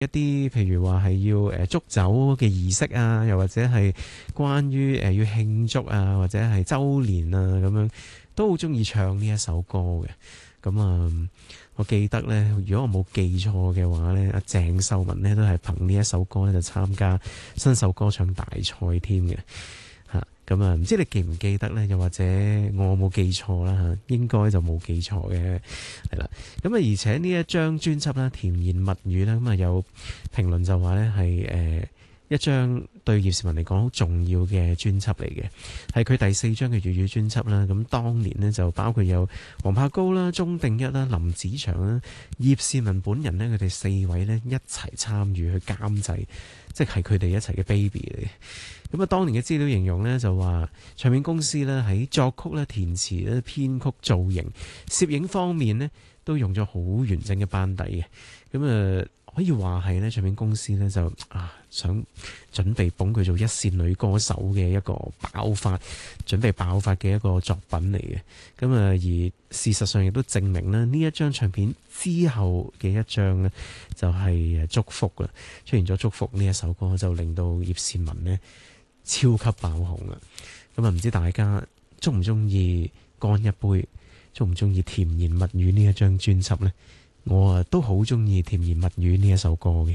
一啲譬如話係要祝酒嘅儀式啊，又或者係關於要慶祝啊，或者係週年啊咁樣，都好中意唱呢一首歌嘅。咁我記得咧，如果我冇記錯嘅話咧，阿鄭秀文咧都係憑呢一首歌咧就參加新秀歌唱大賽添嘅嚇。咁唔知你記唔記得咧？又或者我冇記錯啦嚇，應該就冇記錯嘅係啦。咁而且呢一張專輯啦，甜言蜜語啦，咁有評論就話咧係一張對葉倩文嚟講好重要嘅專輯嚟嘅，係佢第4張嘅粵語專輯啦。咁當年呢，就包括有黃柏高啦、鐘定一啦、林子祥啦、葉倩文本人呢，佢哋4位呢一齊參與去監製，即係佢哋一齊嘅 baby 嚟嘅。咁當年嘅資料形容呢，就話唱片公司呢喺作曲咧、填詞咧、編曲、造型、攝影方面呢，都用咗好完整嘅班底嘅。咁可以話係咧，唱片公司咧就想準備捧佢做一線女歌手嘅一個準備爆發嘅一個作品嚟嘅。咁而事實上亦都證明咧，呢一張唱片之後嘅一張咧就係祝福啦，出現咗祝福呢一首歌，就令到葉倩文呢超級爆紅啦。咁唔知大家中唔中意乾一杯，中唔中意甜言蜜語呢一張專輯呢？我都好中意甜言蜜語呢一首歌嘅。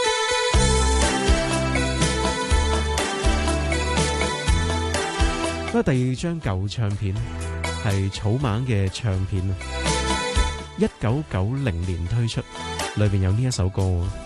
咁第2張舊唱片係草蜢嘅唱片，1990年推出，裏邊有呢一首歌。